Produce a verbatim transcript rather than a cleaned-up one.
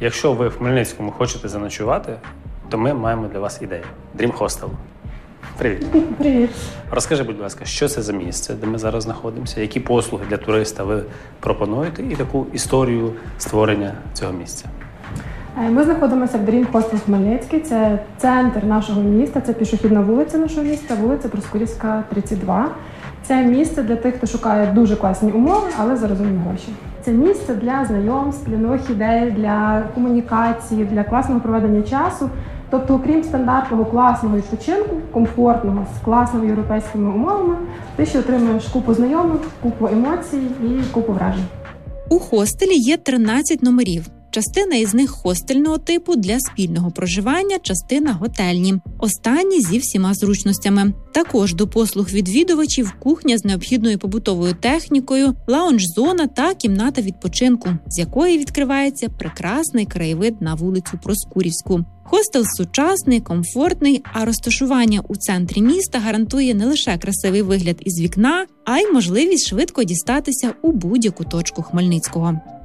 Якщо ви в Хмельницькому хочете заночувати, то ми маємо для вас ідею. Dream Hostel. Привіт. Привіт. Розкажи, будь ласка, що це за місце, де ми зараз знаходимося, які послуги для туриста ви пропонуєте і таку історію створення цього місця. Ми знаходимося в Dream Hostel Хмельницький. Це центр нашого міста, це пішохідна вулиця нашого міста, вулиця Проскурівська, тридцять два. Це місце для тих, хто шукає дуже класні умови, але за розумні гроші. Це місце для знайомств, для нових ідей, для комунікації, для класного проведення часу. Тобто, окрім стандартного класного відпочинку, комфортного, з класними європейськими умовами, ти ще отримуєш купу знайомих, купу емоцій і купу вражень. У хостелі є тринадцять номерів. Частина із них хостельного типу для спільного проживання, частина готельні. Останні зі всіма зручностями. Також до послуг відвідувачів кухня з необхідною побутовою технікою, лаунж-зона та кімната відпочинку, з якої відкривається прекрасний краєвид на вулицю Проскурівську. Хостел сучасний, комфортний, а розташування у центрі міста гарантує не лише красивий вигляд із вікна, а й можливість швидко дістатися у будь-яку точку Хмельницького.